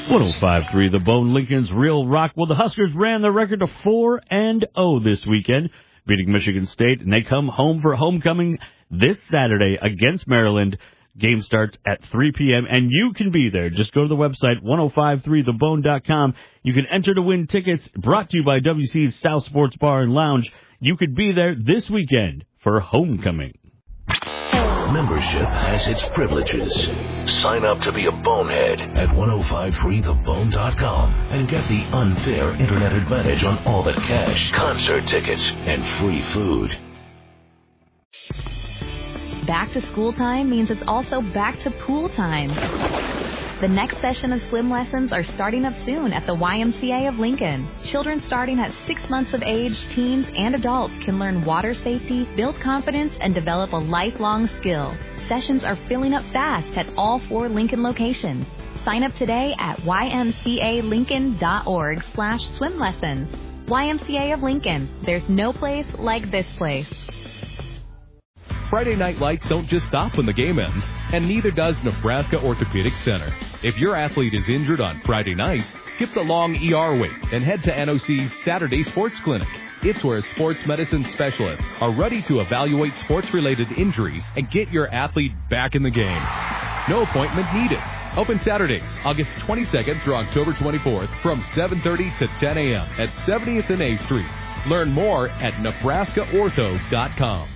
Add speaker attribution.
Speaker 1: 105.3 The Bone, Lincoln's Real Rock. Well, the Huskers ran the record to 4-0 this weekend, beating Michigan State, and they come home for homecoming this Saturday against Maryland. Game starts at 3 p.m., and you can be there. Just go to the website, 1053thebone.com. You can enter to win tickets brought to you by WC's South Sports Bar and Lounge. You could be there this weekend for homecoming.
Speaker 2: Membership has its privileges. Sign up to be a bonehead at 1053thebone.com and get the unfair internet advantage on all the cash, concert tickets, and free food.
Speaker 3: Back to school time means it's also back to pool time. The next session of swim lessons are starting up soon at the YMCA of Lincoln. Children starting at 6 months of age, teens, and adults can learn water safety, build confidence, and develop a lifelong skill. Sessions are filling up fast at all 4 Lincoln locations. Sign up today at ymcalincoln.org/swim lessons. YMCA of Lincoln. There's no place like this place.
Speaker 4: Friday night lights don't just stop when the game ends, and neither does Nebraska Orthopedic Center. If your athlete is injured on Friday night, skip the long ER wait and head to NOC's Saturday Sports Clinic. It's where sports medicine specialists are ready to evaluate sports-related injuries and get your athlete back in the game. No appointment needed. Open Saturdays, August 22nd through October 24th from 7:30 to 10 a.m. at 70th and A Street. Learn more at nebraskaortho.com.